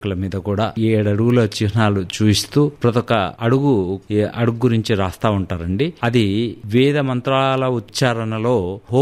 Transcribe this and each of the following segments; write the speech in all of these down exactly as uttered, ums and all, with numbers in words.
ల మీద కూడా ఏడు అడుగుల చిహ్నాలు చూపిస్తూ ప్రతి ఒక్క అడుగు అడుగు గురించి రాస్తా ఉంటారండి. అది వేద మంత్రాల ఉచ్చారణలో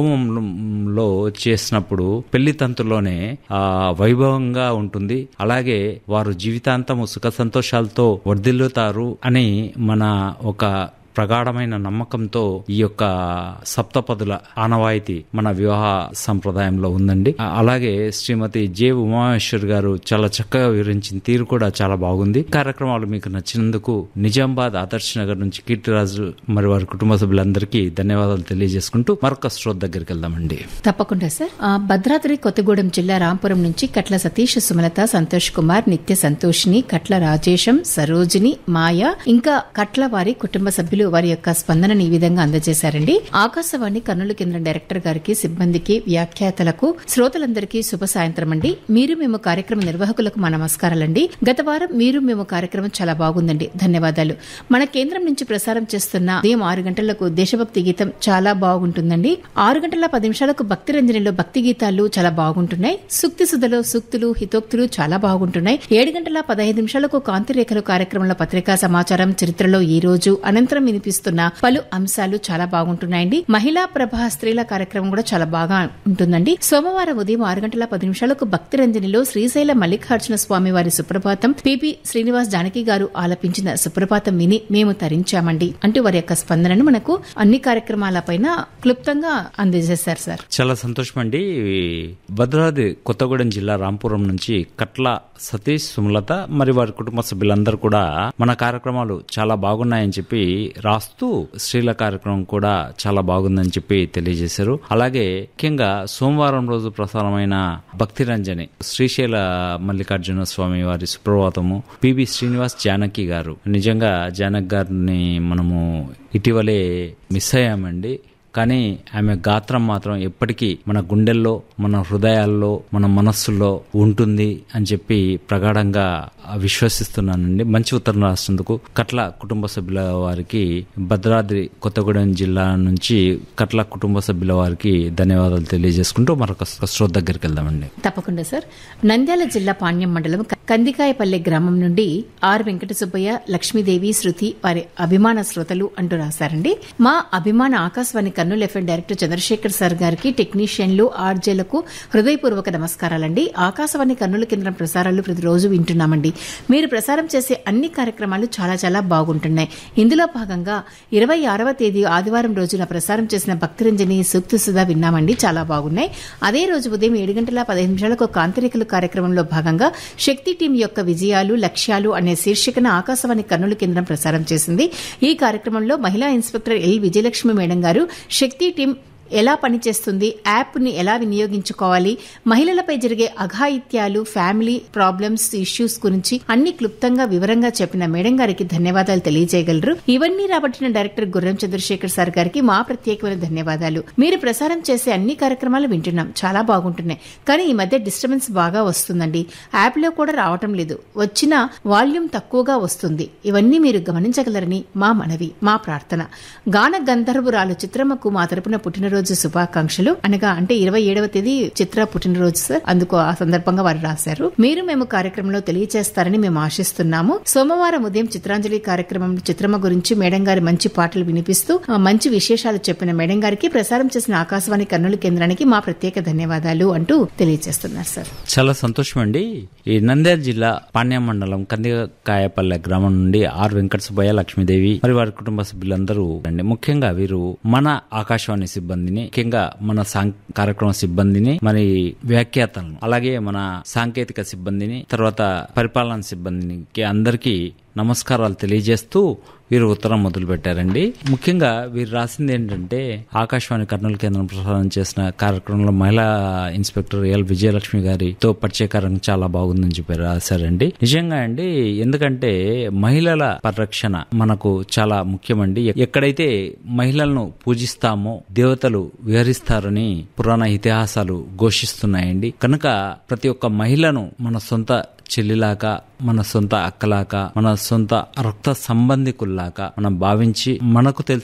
హోమంలో చేసినప్పుడు పెళ్లి తంతులోనే ఆ వైభవంగా ఉంటుంది. అలాగే వారు జీవితాంతము సుఖ సంతోషాలతో వర్ధిల్లుతారు అని మన ఒక ప్రగాఢమైన నమ్మకంతో ఈ యొక్క సప్తపదుల ఆనవాయితీ మన వివాహ సంప్రదాయంలో ఉందండి. అలాగే శ్రీమతి జె ఉమామేశ్వర్ గారు చాలా చక్కగా వివరించిన తీరు కూడా చాలా బాగుంది. కార్యక్రమాలు మీకు నచ్చినందుకు నిజామాబాద్ ఆదర్శ్ నగర్ నుంచి కీర్తిరాజు మరి వారి కుటుంబ సభ్యులందరికీ ధన్యవాదాలు తెలియజేసుకుంటూ మరొక శ్రోత దగ్గరికి వెళ్దామండి. తప్పకుండా సార్. భద్రాద్రి కొత్తగూడెం జిల్లా రాంపురం నుంచి కట్ల సతీష్, సుమలత, సంతోష్ కుమార్, నిత్య సంతోషిని, కట్ల రాజేశం, సరోజిని, మాయ ఇంకా కట్ల వారి కుటుంబ సభ్యులు వారి యొక్క స్పందనని ఈ విధంగా అందజేశారండి. ఆకాశవాణి కర్నూలు కేంద్ర డైరెక్టర్ గారికి, సిబ్బందికి, వ్యాఖ్యాతలకు, శ్రోతలందరికీ శుభ సాయంత్రం అండి. మీరు మేము కార్యక్రమ నిర్వాహకులకు మా నమస్కారాలండి. గత వారం మీరు మేము కార్యక్రమం చాలా బాగుందండి, ధన్యవాదాలు. మన కేంద్రం నుంచి ప్రసారం చేస్తున్న ఉదయం ఆరు గంటలకు దేశభక్తి గీతం చాలా బాగుంటుందండి. ఆరు గంటల పది నిమిషాలకు భక్తి రంజనిలో భక్తి గీతాలు చాలా బాగుంటున్నాయి. సూక్తి సుధలో సూక్తులు, హితోక్తులు చాలా బాగుంటున్నాయి. ఏడు గంటల పదహైదు నిమిషాలకు కాంతి రేఖలు కార్యక్రమంలో పత్రికా సమాచారం, చరిత్రలో ఈ రోజు, అనంతరం వినిపిస్తున్న పలు అంశాలు చాలా బాగుంటున్నాయండి. మహిళా ప్రభా స్త్రీల కార్యక్రమం కూడా చాలా బాగా ఉంటుందండి. సోమవారం ఉదయం ఆరు గంటల పది నిమిషాలకు భక్తి రంజనిలో శ్రీశైల మల్లికార్జున స్వామి వారి సుప్రభాతం పిపి శ్రీనివాస్ జానకి గారు ఆలపించిన సుప్రభాతం విని మేము తరించామండి అంటూ వారి యొక్క స్పందనను మనకు అన్ని కార్యక్రమాలపైన క్లుప్తంగా అందజేశారు సార్. చాలా సంతోషం అండి. భద్రాద్రి కొత్తగూడెం జిల్లా రాంపురం నుంచి కట్ల సతీష్, సుమలత మరి వారి కుటుంబ సభ్యులందరూ కూడా మన కార్యక్రమాలు చాలా బాగున్నాయని చెప్పి రాస్తూ స్త్రీల కార్యక్రమం కూడా చాలా బాగుందని చెప్పి తెలియజేశారు. అలాగే ముఖ్యంగా సోమవారం రోజు ప్రసారమైన భక్తి రంజని శ్రీశైల మల్లికార్జున స్వామి వారి సుప్రభాతము పిబి శ్రీనివాస్ జానకి గారు, నిజంగా జానకి గారిని మనము ఇటీవలే మిస్ అయ్యామండి. కానీ ఆమె గాత్రం మాత్రం ఎప్పటికీ మన గుండెల్లో, మన హృదయాల్లో, మన మనస్సుల్లో ఉంటుంది అని చెప్పి ప్రగాఢంగా విశ్వసిస్తున్నానండి. మంచి ఉత్తరం రాసినందుకు కట్ల కుటుంబ సభ్యుల వారికి, భద్రాద్రి కొత్తగూడెం జిల్లా నుంచి కట్ల కుటుంబ సభ్యుల వారికి ధన్యవాదాలు తెలియజేసుకుంటూ మరొక శ్రోత దగ్గరికి వెళ్దామండి. తప్పకుండా సార్. నంద్యాల జిల్లా పాణ్యం మండలం కందికాయపల్లె గ్రామం నుండి ఆర్ వెంకట సుబ్బయ్య, లక్ష్మీదేవి, శృతి వారి అభిమాన శ్రోతలు అంటూ రాశారండి. మా అభిమాన Akashvani Kurnool FM director Chandrasekhar sir గారికి, టెక్నీషియన్లు, ఆర్జేలకు హృదయపూర్వక నమస్కారాలండి. ఆకాశవాణి కర్నూలు కేంద్రం ప్రసారాలు ప్రతిరోజు వింటున్నామండి. మీరు ప్రసారం చేసే అన్ని కార్యక్రమాలు చాలా చాలా బాగుంటున్నాయి. ఇందులో భాగంగా ఇరవై ఆరవ తేదీ ఆదివారం రోజున ప్రసారం చేసిన భక్తిరంజని, సూక్తి సుధా విన్నామండి, చాలా బాగున్నాయి. అదే రోజు ఉదయం ఏడు గంటల పదిహేను నిమిషాలకు కాంతిరేఖలు కార్యక్రమంలో భాగంగా శక్తి టీం యొక్క విజయాలు, లక్ష్యాలు అనే శీర్షికన ఆకాశవాణి కర్నూలు కేంద్రం ప్రసారం చేసింది. ఈ కార్యక్రమంలో మహిళా ఇన్స్పెక్టర్ ఎల్ విజయలక్ష్మి మేడం గారు శక్తి టీం ఎలా పనిచేస్తుంది, యాప్ ని ఎలా వినియోగించుకోవాలి, మహిళలపై జరిగే అఘాయిత్యాలు, ఫ్యామిలీ ప్రాబ్లమ్స్, ఇష్యూస్ గురించి అన్ని క్లుప్తంగా వివరంగా చెప్పిన మేడం గారికి ధన్యవాదాలు తెలియజేయగలరు. ఇవన్నీ రాబట్టిన డైరెక్టర్ గుర్రం చంద్రశేఖర్ సార్ గారికి మా ప్రత్యేకమైన ధన్యవాదాలు. మీరు ప్రసారం చేసే అన్ని కార్యక్రమాలు వింటున్నాం, చాలా బాగుంటున్నాయి. కానీ ఈ మధ్య డిస్టర్బెన్స్ బాగా వస్తుందండి. యాప్ లో కూడా రావటం లేదు, వచ్చిన వాల్యూమ్ తక్కువగా వస్తుంది. ఇవన్నీ మీరు గమనించగలరని మా మనవి, మా ప్రార్థన. గాన గంధర్వురాలు చిత్రమ్మకు మా తరపున పుట్టినరోజు శుభాకాంక్షలు అనగా అంటే ఇరవై ఏడవ తేదీ చిత్ర పుట్టినరోజు సార్. అందుకు ఆ సందర్భంగా వారు రాశారు. మీరు మేము కార్యక్రమంలో తెలియజేస్తారని మేము ఆశిస్తున్నాము. సోమవారం ఉదయం చిత్రాంజలి కార్యక్రమం చిత్రమ్మ గురించి మేడం గారి మంచి పాటలు వినిపిస్తూ మంచి విశేషాలు చెప్పిన మేడం గారికి, ప్రసారం చేసిన ఆకాశవాణి కర్నూలు కేంద్రానికి మా ప్రత్యేక ధన్యవాదాలు అంటూ తెలియజేస్తున్నారు సార్. చాలా సంతోషం అండి. ఈ నంద్యాల జిల్లా పాణ్యం మండలం కందికాయపల్లె గ్రామం నుండి ఆర్ వెంకట సుబ్బయ్య, లక్ష్మీదేవి మరి వారి కుటుంబ సభ్యులందరూ అండి. ముఖ్యంగా వీరు మన ఆకాశవాణి సిబ్బంది, ముఖ్యంగా మన కార్యక్రమ సిబ్బందిని, మరి వ్యాఖ్యాతలను, అలాగే మన సాంకేతిక సిబ్బందిని, తర్వాత పరిపాలనా సిబ్బందిని అందరికీ నమస్కారాలు తెలియజేస్తూ వీరు ఉత్తరం మొదలు పెట్టారండి. ముఖ్యంగా వీరు రాసింది ఏంటంటే, ఆకాశవాణి కర్నూలు కేంద్రం ప్రసారం చేసిన కార్యక్రమంలో మహిళా ఇన్స్పెక్టర్ ఎల్ విజయలక్ష్మి గారితో పరిచయకారం చాలా బాగుందని చెప్పి రాశారండి. నిజంగా అండి, ఎందుకంటే మహిళల పరిరక్షణ మనకు చాలా ముఖ్యమండి. ఎక్కడైతే మహిళలను పూజిస్తామో దేవతలు విహరిస్తారని పురాణ ఇతిహాసాలు ఘోషిస్తున్నాయండి. కనుక ప్రతి ఒక్క మహిళను మన సొంత చెల్లిలాగా, మన సొంత అక్కలాగా, మన సొంత రక్త సంబంధికుల్లాగా మనం భావించి, మనకు తెలిసి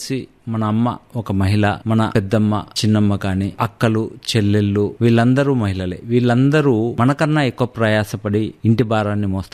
మన అమ్మ ఒక మహిళ, మన పెద్దమ్మ, చిన్నమ్మ కాని, అక్కలు, చెల్లెళ్ళు వీళ్ళందరూ మహిళలే. వీళ్ళందరూ మనకన్నా ఎక్కువ ప్రయాసపడి ఇంటి భారాన్ని మోస్తారు.